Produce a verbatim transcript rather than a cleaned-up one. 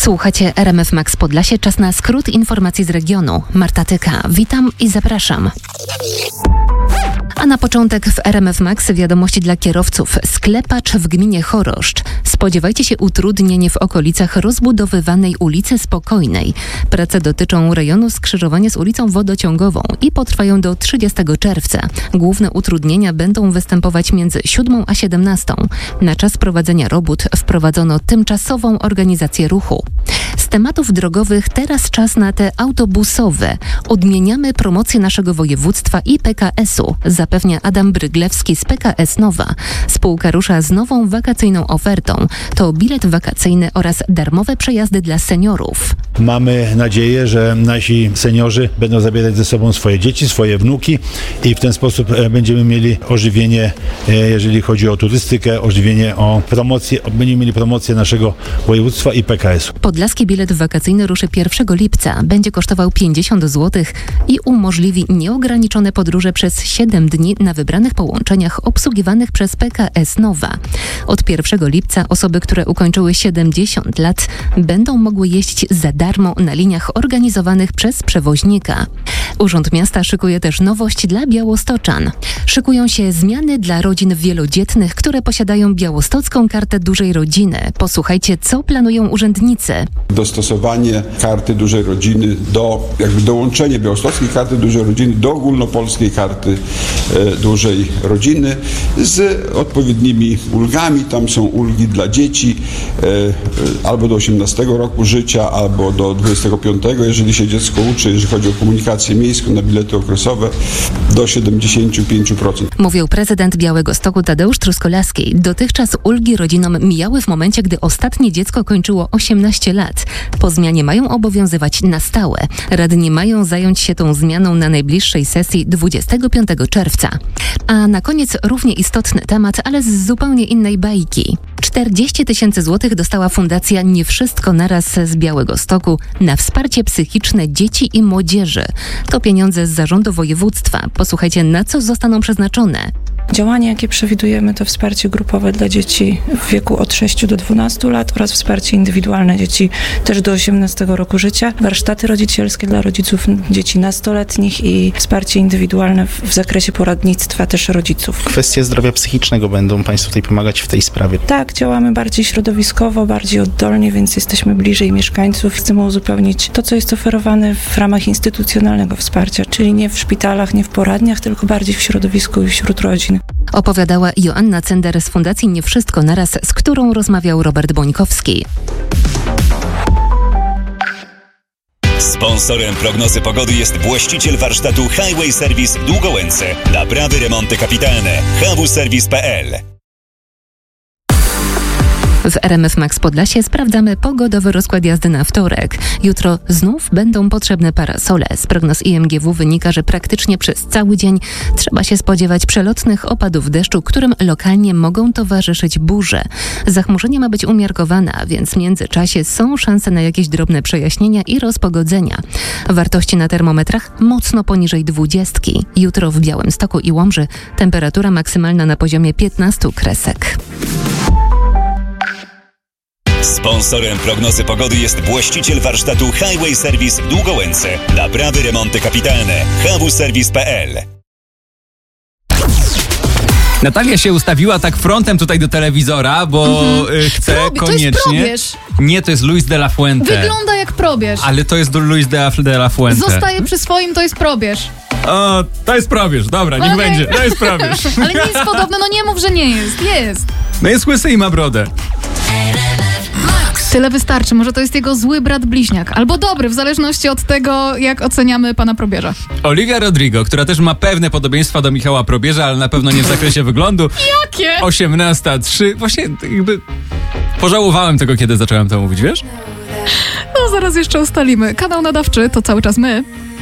Słuchacie R M F Max Podlasie. Czas na skrót informacji z regionu. Marta Tyka. Witam i zapraszam. A na początek w R M F Max wiadomości dla kierowców. Sklepacz w gminie Choroszcz. Spodziewajcie się utrudnień w okolicach rozbudowywanej ulicy Spokojnej. Prace dotyczą rejonu skrzyżowania z ulicą Wodociągową i potrwają do trzydziestego czerwca. Główne utrudnienia będą występować między siódmą a siedemnastą. Na czas prowadzenia robót wprowadzono tymczasową organizację ruchu. Z tematów drogowych teraz czas na te autobusowe. Odmieniamy promocję naszego województwa i P K S-u, zapewnia Adam Bryglewski z P K S Nowa. Spółka rusza z nową wakacyjną ofertą. To bilet wakacyjny oraz darmowe przejazdy dla seniorów. Mamy nadzieję, że nasi seniorzy będą zabierać ze sobą swoje dzieci, swoje wnuki i w ten sposób będziemy mieli ożywienie, jeżeli chodzi o turystykę, ożywienie, o promocję, będziemy mieli promocję naszego województwa i P K S-u. Podlaski bilet wakacyjny ruszy pierwszego lipca. Będzie kosztował pięćdziesiąt złotych i umożliwi nieograniczone podróże przez siedem dni na wybranych połączeniach obsługiwanych przez P K S Nowa. Od pierwszego lipca osoby, które ukończyły siedemdziesiąt lat, będą mogły jeździć za darmo na liniach organizowanych przez przewoźnika. Urząd Miasta szykuje też nowość dla białostoczan. Szykują się zmiany dla rodzin wielodzietnych, które posiadają białostocką kartę dużej rodziny. Posłuchajcie, co planują urzędnicy. Dostosowanie karty dużej rodziny do, jakby dołączenie białostockiej karty dużej rodziny do ogólnopolskiej karty e, dużej rodziny z odpowiednimi ulgami. Tam są ulgi dla dzieci e, albo do osiemnastego roku życia, albo do dwudziestego piątego, jeżeli się dziecko uczy, jeżeli chodzi o komunikację miejską, na bilety okresowe, do siedemdziesiąt pięć procent. Mówił prezydent Białegostoku Tadeusz Truskolaski. Dotychczas ulgi rodzinom mijały w momencie, gdy ostatnie dziecko kończyło osiemnaście lat. Po zmianie mają obowiązywać na stałe. Radni mają zająć się tą zmianą na najbliższej sesji dwudziestego piątego czerwca. A na koniec równie istotny temat, ale z zupełnie innej bajki. czterdzieści tysięcy złotych dostała Fundacja Nie Wszystko Naraz z Białegostoku na wsparcie psychiczne dzieci i młodzieży. To pieniądze z zarządu województwa. Posłuchajcie, na co zostaną przeznaczone. Działania, jakie przewidujemy, to wsparcie grupowe dla dzieci w wieku od sześciu do dwunastu lat oraz wsparcie indywidualne dzieci też do osiemnastego roku życia, warsztaty rodzicielskie dla rodziców dzieci nastoletnich i wsparcie indywidualne w, w zakresie poradnictwa też rodziców. Kwestie zdrowia psychicznego będą Państwo tutaj pomagać w tej sprawie? Tak, działamy bardziej środowiskowo, bardziej oddolnie, więc jesteśmy bliżej mieszkańców. Chcemy uzupełnić to, co jest oferowane w ramach instytucjonalnego wsparcia, czyli nie w szpitalach, nie w poradniach, tylko bardziej w środowisku i wśród rodzin. Opowiadała Joanna Cender z Fundacji Nie Wszystko Naraz, z którą rozmawiał Robert Bońkowski. Sponsorem prognozy pogody jest właściciel warsztatu Highway Service w Długołęce. Naprawy, remonty kapitalne. h w serwis kropka p l. W R M F Max Podlasie sprawdzamy pogodowy rozkład jazdy na wtorek. Jutro znów będą potrzebne parasole. Z prognoz I M G W wynika, że praktycznie przez cały dzień trzeba się spodziewać przelotnych opadów deszczu, którym lokalnie mogą towarzyszyć burze. Zachmurzenie ma być umiarkowane, więc w międzyczasie są szanse na jakieś drobne przejaśnienia i rozpogodzenia. Wartości na termometrach mocno poniżej dwudziestki. Jutro w Białymstoku i Łomży temperatura maksymalna na poziomie piętnastu kresek. Sponsorem prognozy pogody jest właściciel warsztatu Highway Service w Długołęce. Naprawy, remonty kapitalne. h w serwis kropka p l. Natalia się ustawiła tak frontem tutaj do telewizora, bo mhm. chce Prob- koniecznie... To jest probierz. Nie, to jest Luis de la Fuente. Wygląda jak probierz. Ale to jest Luis de la, de la Fuente. Zostaje przy swoim, to jest probierz. O, to jest probierz, dobra, niech okay. będzie, to jest probierz. Ale nie jest podobny, no nie mów, że nie jest, jest. No jest łysy i ma brodę. Tyle wystarczy, może to jest jego zły brat bliźniak. Albo dobry, w zależności od tego, jak oceniamy pana probierza. Olivia Rodrigo, która też ma pewne podobieństwa do Michała Probierza, ale na pewno nie w zakresie wyglądu. Jakie? osiemnasta trzy. Właśnie jakby pożałowałem tego, kiedy zacząłem to mówić, wiesz? No zaraz jeszcze ustalimy. Kanał nadawczy to cały czas my.